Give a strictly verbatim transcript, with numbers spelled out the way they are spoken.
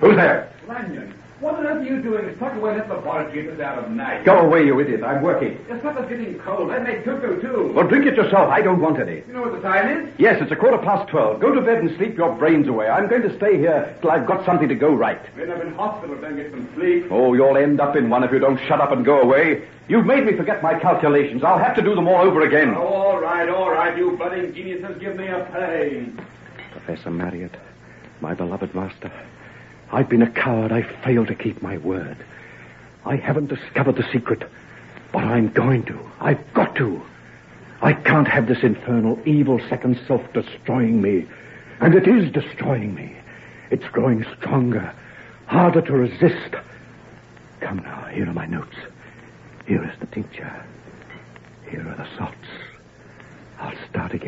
Who's there? Lanyon, what on earth are you doing? It's tucked away in that laboratory this out of night. Go away, you idiot. I'm working. The stuff is getting cold. I make tutu, too. Well, drink it yourself. I don't want any. You know what the time is? Yes, it's a quarter past twelve. Go to bed and sleep your brains away. I'm going to stay here till I've got something to go right. When I'm in hospital, then get some sleep. Oh, you'll end up in one if you don't shut up and go away. You've made me forget my calculations. I'll have to do them all over again. Oh, all right, all right. You budding geniuses, give me a pain. Professor Marriott, my beloved master, I've been a coward. I failed to keep my word. I haven't discovered the secret, but I'm going to. I've got to. I can't have this infernal, evil second self destroying me. And it is destroying me. It's growing stronger, harder to resist. Come now, here are my notes. Here is the tincture. Here are the salts. I'll start again.